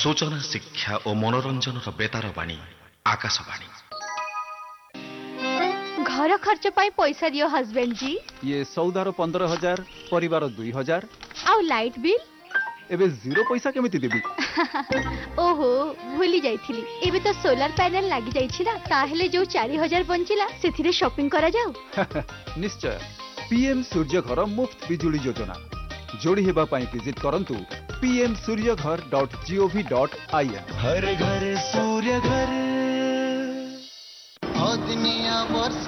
सूचना शिक्षा और मनोरंजन बेतार बाणी आकाशवाणी। घर खर्च पाई पैसा दियो हस्बैंड जी। ये सौदार 15,000 परिवार 2,000 आउ लाइट बिल एबे जीरो पैसा केमिति देबी? ओहो भूली जाइथिली एबे तो सोलर पैनल लागी जाइछि ना ताहेले जो 4,000 बंचिला सेथिरे शॉपिंग करा जाऊ। निश्चय पीएम सूर्य घर मुफ्त बिजुली योजना जोड़ी हेबा पाई विजिट करंतु pmsuryaghar.gov.in। हर घर सूर्य घर।